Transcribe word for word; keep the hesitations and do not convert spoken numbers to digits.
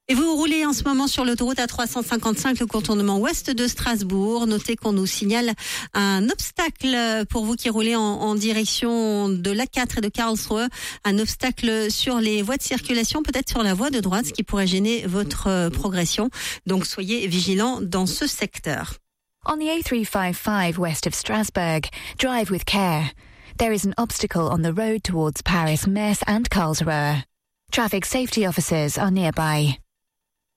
Et vous roulez en ce moment sur l'autoroute A trois cent cinquante-cinq, le contournement ouest de Strasbourg. Notez qu'on nous signale un obstacle pour vous qui roulez en, en direction de l'A quatre et de Karlsruhe. Un obstacle sur les voies de circulation, peut-être sur la voie de droite, ce qui pourrait gêner votre progression. Donc soyez vigilants dans ce secteur. On the A three fifty-five west of Strasbourg, drive with care. There is an obstacle on the road towards Paris, Metz and Karlsruhe. Traffic safety officers are nearby.